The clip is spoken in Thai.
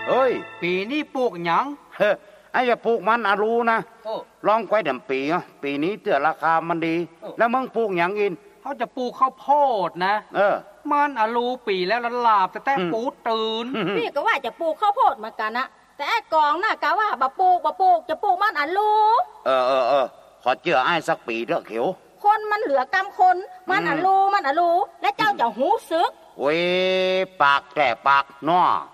เฮ้ยปีนี้ปลูกหยังไอ้อย่าปลูกมันอารูนะลองไว้เดี๋ยวปีนี้เตื้อราคามันดีแล้วมึงปลูกหยังอินเขาจะปลูกข้าวโพดนะมันอารูปีแล้วละลาบแต่ปูตื่นพี่ก็ว่าจะปลูกข้าวโพดเหมือนกันนะแต่ไอ้กองน่ะกะว่าบ่ปลูกจะปลูกมันอารูขอเจือไอ้สักปีเถอะเขียวคนมันเหลือกำคนมันอารูและเจ้าจะหูซึกเว้ปากแต่ปากน้อ